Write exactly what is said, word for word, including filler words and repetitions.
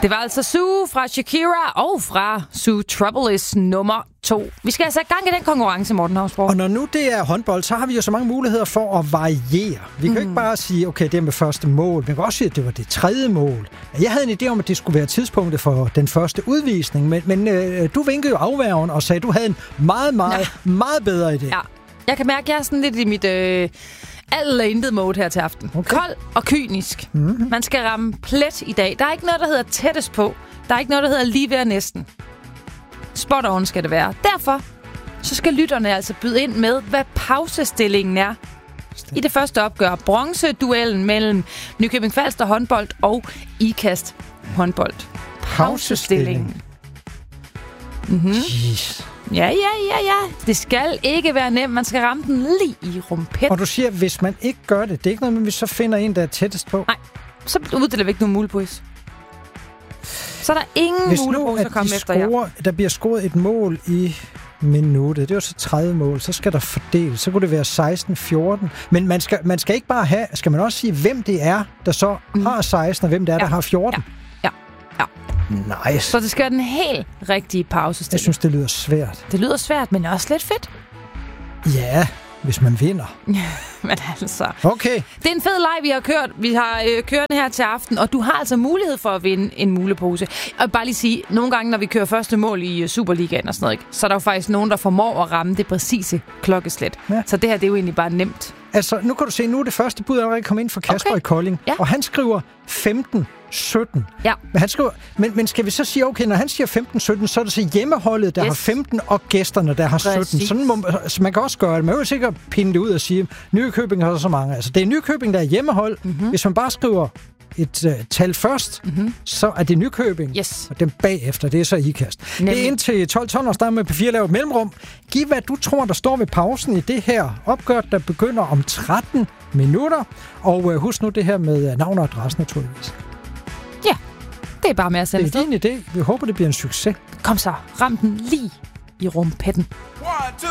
Det var altså Sue fra Shakira og fra Sue Trouble is nummer to. Vi skal altså i gang i den konkurrence, Morten Hausbro. Og når nu det er håndbold, så har vi jo så mange muligheder for at variere. Vi kan mm. ikke bare sige, okay, det er med første mål. Vi kan også sige, at det var det tredje mål. Jeg havde en idé om, at det skulle være tidspunktet for den første udvisning, men, men øh, du vinkede jo afværgen og sagde, at du havde en meget, meget, ja. meget bedre idé. Ja, jeg kan mærke, at jeg er sådan lidt i mit øh, alt eller intet mode her til aften. Okay. Kold og kynisk. Mm-hmm. Man skal ramme plet i dag. Der er ikke noget, der hedder tættest på. Der er ikke noget, der hedder lige ved næsten. Spot on skal det være. Derfor så skal lytterne altså byde ind med, hvad pausestillingen er i det første opgør. Bronzeduellen mellem Nykøbing Falster håndbold og Ikast håndbold. Pausestillingen. Mm-hmm. Ja, ja, ja, ja. Det skal ikke være nemt. Man skal ramme den lige i rumpetten. Og du siger, hvis man ikke gør det, det er ikke noget, men vi så finder en, der er tættest på. Nej, så uddeler vi ikke nogen mulepris. Så er der ingen hvis mulepris at komme de efter scorer, jer. Der bliver scoret et mål i minuttet. Det var så tredive mål. Så skal der fordele. Så kunne det være seksten fjorten. Men man skal, man skal ikke bare have... Skal man også sige, hvem det er, der så mm. har seksten, og hvem det er, ja. der har fjorten? Ja, ja, ja. Nice. Så det skal være den helt rigtige pausestilling. Jeg synes, det lyder svært. Det lyder svært, men også lidt fedt. Ja, hvis man vinder. Men altså... Okay. Det er en fed leg, vi har kørt. Vi har øh, kørt her til aften, og du har altså mulighed for at vinde en mulepose. Og bare lige sige, nogle gange, når vi kører første mål i Superligaen og sådan noget, ikke, så er der jo faktisk nogen, der formår at ramme det præcise klokkeslæt. Ja. Så det her, det er jo egentlig bare nemt. Altså, nu kan du se, nu er det første bud allerede kommet ind fra Kasper okay. i Kolding. Ja. Og han skriver femten sytten. Ja. Men, han skriver, men, men skal vi så sige, okay, når han siger femten sytten, så er det så hjemmeholdet, der yes. har femten, og gæsterne, der har Præcis. sytten. Sådan må, så man kan også gøre det. Man vil sikkert pinde det ud og sige, Nykøbing har så mange. Altså, det er Nykøbing, der er hjemmehold. Mm-hmm. Hvis man bare skriver et uh, tal først, mm-hmm. så er det Nykøbing. Yes. Og dem bagefter, det er så Ikast. Nemlig. Det er indtil tolv ton og starte med P fire lavet mellemrum. Giv, hvad du tror, der står ved pausen i det her opgør, der begynder om tretten minutter. Og uh, husk nu det her med navn og adresse, naturligvis. Ja, det er bare med at sende det er din idé. Vi håber, det bliver en succes. Kom så, ram den lige i rumpetten. One,